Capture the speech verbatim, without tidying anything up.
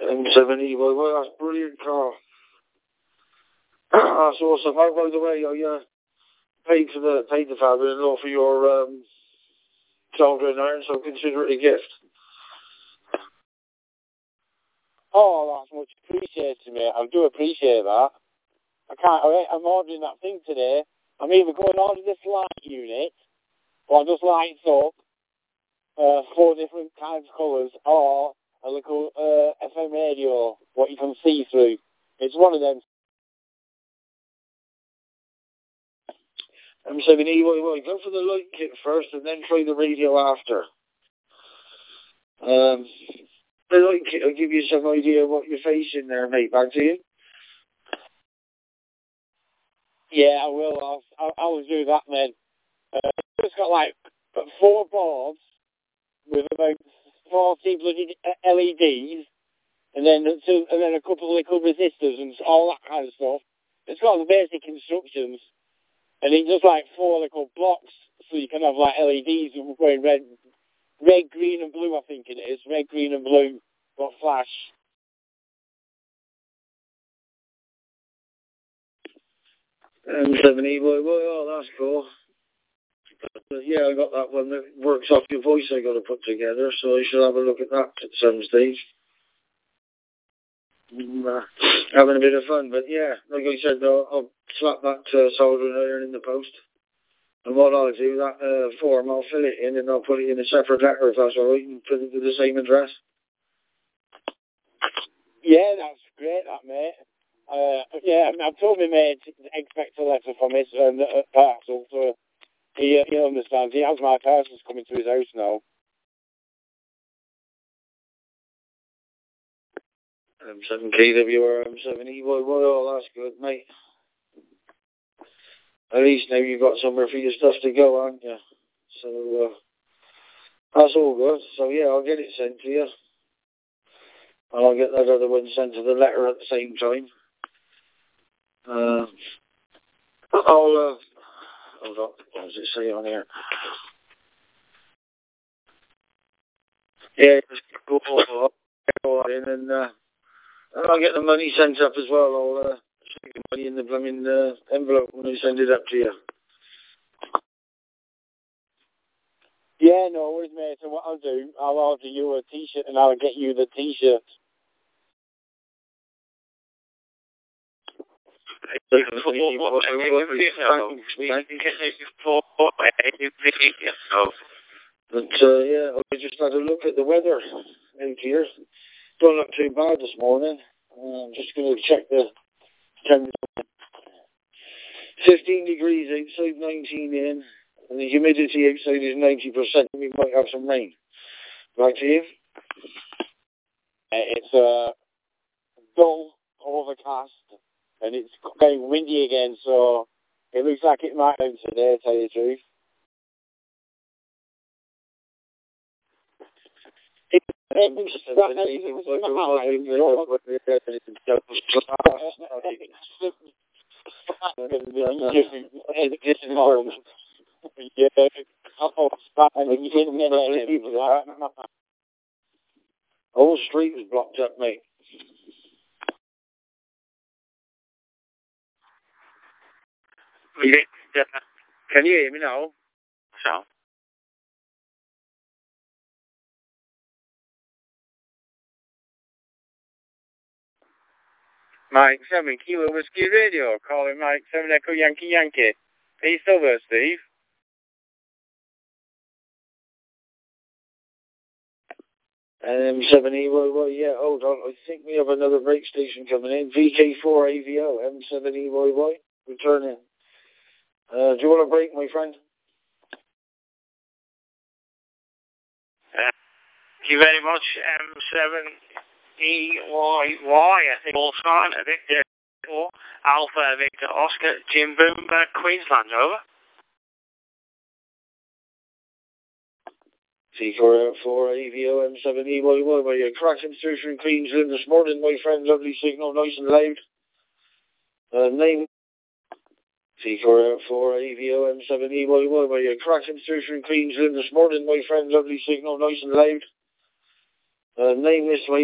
M seven E, well, well, that's a brilliant car. That's awesome. Oh, by the way, I uh, paid for the paid the father-in-law for your um, soldering iron, so consider it a gift. Oh, that's much appreciated, mate. I do appreciate that. I can't. I, I'm ordering that thing today. I'm either going to order this light unit, or just lights up, uh, four different kinds of colours, or a little uh, F M radio, what you can see through. It's one of them. M seven E, well, well, go for the light kit first, and then try the radio after. Um, the light kit will give you some idea of what you're facing there, mate. Back to you. Yeah, I will. I'll, I'll, I'll do that, then. Uh, it's got like four boards with about forty bloody L E Ds, and then two, and then a couple of little resistors and all that kind of stuff. It's got the basic instructions, and it does like four little blocks, so you can have like L E Ds going red, red, green, and blue. I think it is red, green, and blue. Got flash. M seven E, boy, boy, oh, that's cool. But yeah, I got that one that works off your voice I got to put together, so I should have a look at that at some stage. Mm, uh, having a bit of fun, but yeah, like I said, I'll, I'll slap that uh, soldering iron in the post. And what I'll do, that uh, form, I'll fill it in and I'll put it in a separate letter if that's alright, and put it to the same address. Yeah, that's great, that, mate. Uh, yeah, I've told my mate to expect a letter from his um, uh, parcel, so he, uh, he understands. He has my parcels coming to his house now. M seven K W or M seven E, boy, boy, oh, that's good, mate. At least now you've got somewhere for your stuff to go, haven't you? So, uh, that's all good. So, yeah, I'll get it sent to you. And I'll get that other one sent to the letter at the same time. Uh, I'll, uh, hold on, what does it say on here? Yeah, just go all that in and, uh, I'll get the money sent up as well. I'll, uh, stick the money in the blooming, uh, envelope when I send it up to you. Yeah, no worries, mate. So what I'll do, I'll order you a T-shirt and I'll get you the T-shirt. But, uh, yeah, I just had a look at the weather out here. Don't look too bad this morning. Uh, I'm just going to check the temperature. fifteen degrees outside, nineteen in, and the humidity outside is ninety percent. We might have some rain. Back to you. It's uh, dull, overcast, and it's getting windy again, so it looks like it might rain today, to tell you the truth. Whole street was blocked up, mate. Can you hear me now? So. Mike seven Kilo Whiskey Radio, calling Mike seven Echo Yankee Yankee. Are you still there, Steve? Um, seven E, well, well, yeah, hold on. I think we have another break station coming in. V K four A V O, M seven E Y Y, returning. Uh, do you want a break, my friend? Uh, thank you very much, M seven E Y Y, I think all sign, I think, yeah. Or Alpha Victor Oscar, Jim Boomberg, Queensland, over. C four four A V O, M seven E Y Y, where you're cracking through from Queensland this morning, my friend, lovely signal, nice and loud. Uh, name C four four A V O, M seven E Y Y, where you're cracking through from Queensland this morning, my friend, lovely signal, nice and loud. Uh, name this way.